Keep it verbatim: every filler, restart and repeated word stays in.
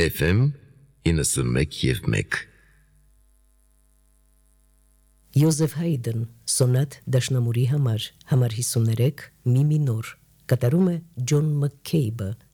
Էֆ Էմ իննսունմեկ և մեկ Յոզեֆ Հայդն, սոնատ դաշնամուրի համար, համար հիսուներեք, մի մինոր, կատարում է Ջոն Մաքքեյբը,